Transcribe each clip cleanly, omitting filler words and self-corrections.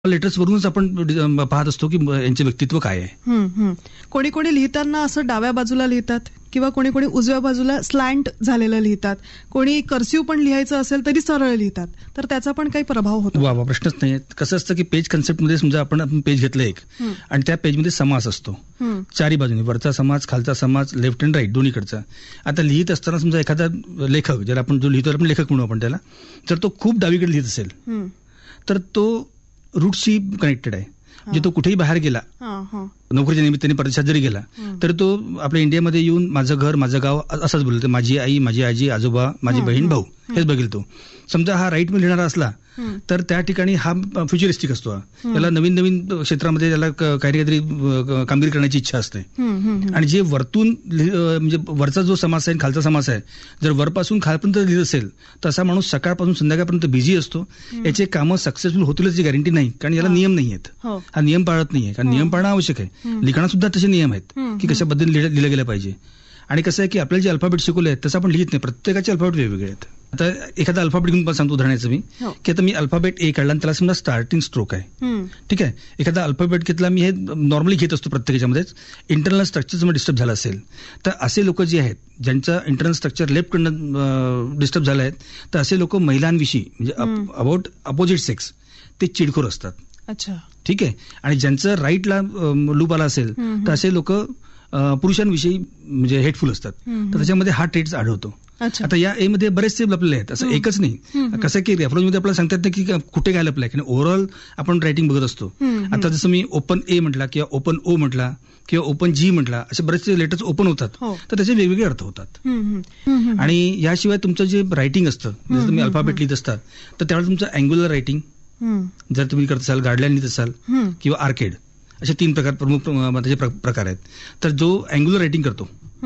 Letters वरूनच आपण पाहत असतो की यांचे व्यक्तित्व काय आहे. कोणी कोणी लिहिताना असं डाव्या बाजूला लिहितात किंवा कोणी कोणी उजव्या बाजूला स्लॅन्ट झालेलं लिहितात, कोणी कर्सिव्ह पण लिहायचं असेल तरी सरळ लिहितात, तर त्याचा पण काही प्रभाव होतो? वा प्रश्नच नाही. कसं असतं की पेज कन्सेप्टमध्ये समजा आपण पेज घेतलं एक आणि त्या पेजमध्ये समास असतो चारी बाजूने, वरचा समाज, खालचा समाज, लेफ्ट अँड राईट दोन्हीकडचा. आता लिहित असताना समजा एखादा लेखक, ज्याला आपण जो लिहितो आपण लेखक म्हणू आपण त्याला, जर तो खूप डावीकडे लिहित असेल तर तो रूटशी कनेक्टेड आहे. म्हणजे तो कुठेही बाहेर गेला, नोकरीच्या निमित्ताने परदेशात जरी गेला तर तो आपल्या इंडियामध्ये येऊन माझं घर, माझं गाव असंच बोलतो. माझी आई, माझी आजी, आजोबा, माझी बहीण, भाऊ हेच बघेल तो. समजा हा राईट मध्ये लिहिणारा असला तर त्या ठिकाणी हा फ्युचरिस्टिक असतो. त्याला नवीन नवीन क्षेत्रामध्ये त्याला काहीतरी कामगिरी करण्याची इच्छा असते. आणि जे वरतून म्हणजे वरचा जो समास आहे, खालचा समास आहे, जर वरपासून खालपर्यंत लिहित असेल तर असा माणूस सकाळपासून संध्याकाळपर्यंत बिझी असतो. याचे कामं सक्सेसफुल होतीलच याची गॅरंटी नाही, कारण याला नियम नाही आहेत. हा नियम पाळत नाहीये, कारण नियम पाळणं आवश्यक आहे. लिखाणात सुद्धा तसे नियम आहेत की कशा पद्धतीने लिहिलं गेलं पाहिजे. आणि कसं आहे की आपल्याला जे अल्फाबेट शिकवले आहेत तसं आपण लिहित नाही. प्रत्येकाचे अल्फाबेट वेगवेगळे आहेत. आता एखादा अल्फाबेट घेऊन सांगतो उदाहरणाचं मी, की आता मी अल्फाबेट ए काढला आणि त्याला समजा स्टार्टिंग स्ट्रोक आहे, ठीक आहे. एखादा अल्फाबेट घेतला मी, हे नॉर्मली घेत असतो प्रत्येकाच्यामध्येच. इंटरनल स्ट्रक्चर जर डिस्टर्ब झालं असेल तर असे लोक जे आहेत ज्यांचं इंटरनल स्ट्रक्चर लेफ्टकडनं डिस्टर्ब झालं आहे, तर असे लोक महिलांविषयी म्हणजे अबाउट अपोजिट सेक्स ते चिडखोर असतात. अच्छा, ठीक आहे. आणि ज्यांचं राईटला लूप आला असेल तर असे लोक पुरुषांविषयी म्हणजे हेटफुल असतात. तर त्याच्यामध्ये हा ट्रेट्स आढळतो. आता या ए मध्ये बरेचसे लपलेले आहेत, असं एकच नाही. कसं की रेफरन्स मध्ये आपल्याला सांगतात की कुठे काय लपलंय, कारण ओव्हरऑल आपण रायटिंग बघत असतो. आता जसं मी ओपन ए म्हटला किंवा ओपन ओ म्हटला किंवा ओपन जी म्हटला, असे बरेचसे लेटर्स ओपन होतात, तर त्याचे वेगवेगळे अर्थ होतात. आणि याशिवाय तुमचं जे रायटिंग असतं, जसं तुम्ही अल्फाबेट लिहित असतात तर त्यावेळेला तुमचं अँग्युलर रायटिंग जर तुम्ही करत असाल, गार्डलाईन लिहित असाल किंवा आर्केड, असे 3 प्रकार प्रमुख त्याचे प्रकार आहेत. तर जो अँग्युलर रायटिंग करतो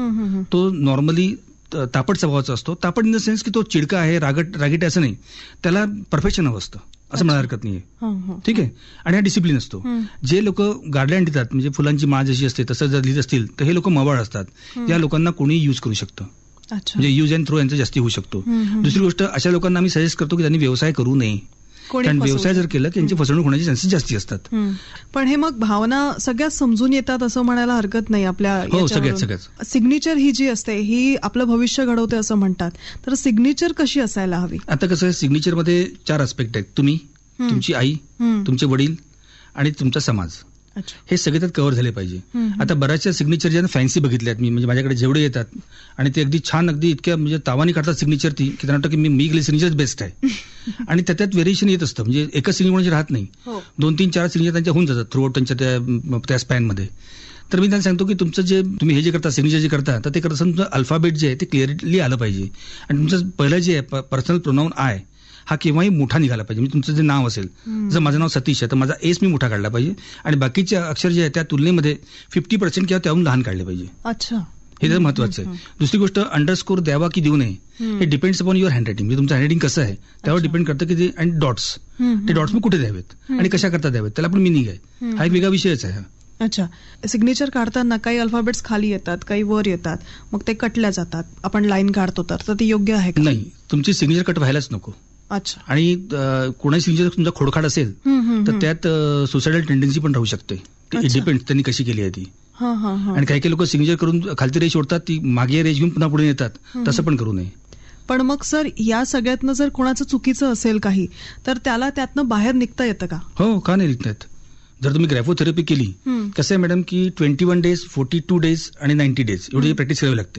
तो नॉर्मली तापट स्वभावाचा असतो. तापट इन द सेन्स की तो चिडका आहे, रागीट असं नाही, त्याला परफेक्शन हवं असतं असं म्हणायला हरकत नाहीये, ठीक आहे. आणि हा डिसिप्लिन असतो. जे लोक गार्डलाईन लिहितात म्हणजे फुलांची माळ जशी असते तसं जर लिहित असतील तर हे लोक मवाळ असतात. या लोकांना कोणी यूज करू शकतं, म्हणजे यूज अँड थ्रो यांचा जास्ती होऊ शकतो. दुसरी गोष्ट, अशा लोकांना आम्ही सजेस्ट करतो की त्यांनी व्यवसाय करू नये, कारण व्यवसाय जर केला की त्यांची फसवणूक होण्याचे चान्सेस जास्ती असतात. पण हे मग भावना सगळ्यात समजून येतात असं म्हणायला हरकत नाही आपल्या. हो, सगळ्यात. सिग्नेचर ही जी असते ही आपलं भविष्य घडवते असं म्हणतात, तर सिग्नेचर कशी असायला हवी? आता कसं आहे, सिग्नेचर मध्ये 4 आस्पेक्ट आहेत. तुम्ही, तुमची आई, तुमचे वडील आणि तुमचा समाज, हे सगळे त्यात कव्हर झाले पाहिजे. आता बऱ्याचशा सिग्नेचर ज्या फॅन्सी बघितल्या आहेत मी, म्हणजे माझ्याकडे जेवढे येतात आणि ते अगदी छान, अगदी इतक्या म्हणजे तावानी काढतात सिग्नेचर ती, की त्यांना वाटतं की मी गेले सिग्नेचर बेस्ट आहे. आणि त्यात व्हेरिएशन येत असतं, म्हणजे एकच सिग्नेचर राहत नाही, 2-3-4 सिग्नेचर त्यांच्या होऊन जातात थ्रूआउट त्यांच्या त्या स्पॅनमध्ये. तर मी त्यांना सांगतो की तुमचं जे तुम्ही हे जे करता, सिग्नेचर जे करता, तर ते करत असताना तुमचं अल्फाबेट जे आहे ते क्लिअरली आलं पाहिजे. आणि तुमचं पहिलं जे आहे पर्सनल प्रोनाऊन आय हा केव्हाही मोठा निघाला पाहिजे. म्हणजे तुमचं जे नाव असेल, जर माझं नाव सतीश आहे तर माझा एस मी मोठा काढला पाहिजे आणि बाकीचे अक्षर जे आहे त्या तुलनेमध्ये 50% किंवा त्याहून लहान काढले पाहिजे. अच्छा, हे तर महत्वाचं आहे. दुसरी गोष्ट, अंडरस्कोर द्यावा की देऊ नये हे डिपेंड्स अपॉन युअर हँडरायटिंग. म्हणजे तुमचं हँडरायटिंग कसं आहे त्यावर डिपेंड करतं की ते. आणि डॉट्स, ते डॉट्स मग कुठे द्यावेत आणि कशा करता द्यावेत, त्याला पण मिनिंग आहे. हा एक वेगळा विषयच आहे. अच्छा, सिग्नेचर काढताना काही अल्फाबेट्स खाली येतात, काही वर येतात, मग ते कटल्या जातात, आपण लाईन काढतो तर ते योग्य आहे का? नाही, तुमची सिग्नेचर कट व्हायलाच नको. अच्छा. आणि कोणाची सिग्नेचर तुमचा खोडखाड असेल तर त्यात सुसायडल टेंडन्सी पण राहू शकते. इट डिपेंड त्यांनी कशी केली आहे ती. आणि काही लोक सिग्नेचर करून खालती रेष ओढतात, ती मागे रेष घेऊन पुन्हा पुढे येतात, तसं पण करू नये. पण मग सर, या सगळ्यातनं जर कोणाचं चुकीचं असेल काही, तर त्याला त्यातनं बाहेर निघता येतं का? हो, का नाही निघता येत. जर तुम्ही ग्रॅफोथेरपी केली, कसं आहे मॅडम की 21 डेज, 42 डेज आणि 90 डेज एवढी प्रॅक्टिस करावी लागते.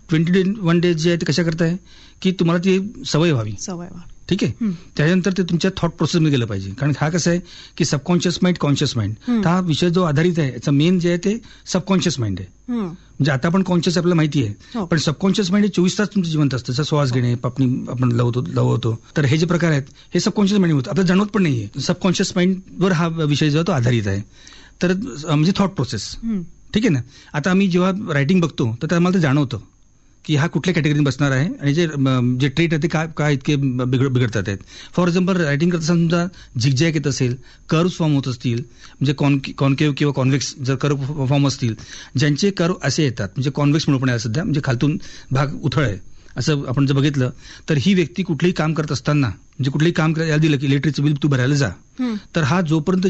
21 डेज जे आहे ते कशा करताय की तुम्हाला ती सवय व्हावी, ठीक आहे. त्याच्यानंतर ते तुमच्या थॉट प्रोसेसमध्ये गेलं पाहिजे. कारण हा कसं आहे की सबकॉन्शियस माइंड, कॉन्शियस माइंड, हा विषय जो आधारित आहे याचा मेन जे आहे ते सबकॉन्शियस माइंड आहे. म्हणजे आता आपण कॉन्शियस आपल्याला माहिती आहे, पण सबकॉन्शियस माइंड हे 24 तास तुमचं जिवंत असतं. जसं श्वास घेणे, आपण लवतो, तर हे जे प्रकार आहेत हे सबकॉन्शियस माइंड होतं, आपल्याला जाणवत पण नाहीये. सबकॉन्शियस माइंडवर हा विषय जो तो आधारित आहे. तर म्हणजे थॉट प्रोसेस, ठीक आहे ना. आता आम्ही जेव्हा रायटिंग बघतो तर आम्हाला ते जाणवतं की हा कुठल्या कॅटेगरीत बसणार आहे आणि जे ट्रेट आहे ते काय इतके बिघडतात आहेत. फॉर एक्झाम्पल, रायटिंग करत समजा झिगझॅग येत असेल, कर्व फॉर्म होत असतील, म्हणजे कॉन्केव्ह किंवा कॉन्व्हेक्स जर कर्व फॉर्म असतील, ज्यांचे कर्व असे येतात, म्हणजे कॉन्व्हेक्स म्हणून पण आहे सध्या, म्हणजे खालतून भाग उथळ आहे असं आपण जर बघितलं, तर ही व्यक्ती कुठलंही काम करत असताना, म्हणजे कुठलंही काम करायला दिलं की इलेक्ट्रिकचं बिल तू भरायला जा, तर हा जोपर्यंत